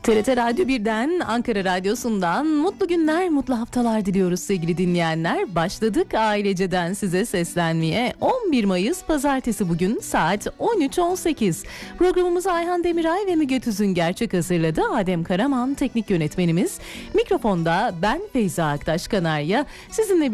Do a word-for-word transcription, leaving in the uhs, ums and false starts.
T R T Radyo birden, Ankara Radyosu'ndan mutlu günler, mutlu haftalar diliyoruz sevgili dinleyenler. Başladık aileceden size seslenmeye. on bir Mayıs Pazartesi bugün saat on üç on sekiz. Programımızı Ayhan Demiray ve Müge Tüzün gerçek hazırladı. Adem Karaman teknik yönetmenimiz. Mikrofonda ben Feyza Aktaş Kanarya. Sizinle bir